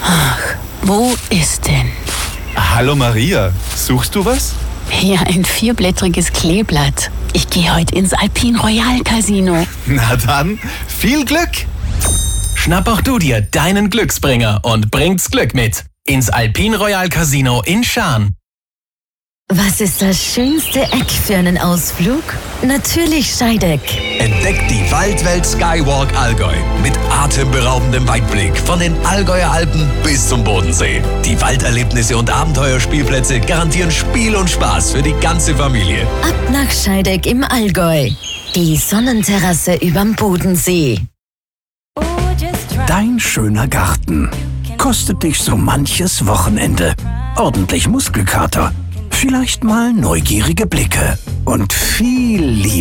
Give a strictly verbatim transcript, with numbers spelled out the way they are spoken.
Ach, wo ist denn? Hallo Maria, suchst du was? Ja, ein vierblättriges Kleeblatt. Ich gehe heute ins Alpine Royal Casino. Na dann, viel Glück! Schnapp auch du dir deinen Glücksbringer und bringt's Glück mit ins Alpine Royal Casino in Schaan. Was ist das schönste Eck für einen Ausflug? Natürlich Scheideck. Entdeckt die Waldwelt Skywalk Allgäu mit atemberaubendem Weitblick von den Allgäuer Alpen bis zum Bodensee. Die Walderlebnisse und Abenteuerspielplätze garantieren Spiel und Spaß für die ganze Familie. Ab nach Scheideck im Allgäu. Die Sonnenterrasse überm Bodensee. Dein schöner Garten kostet dich so manches Wochenende. Ordentlich Muskelkater, vielleicht mal neugierige Blicke und viel Liebe.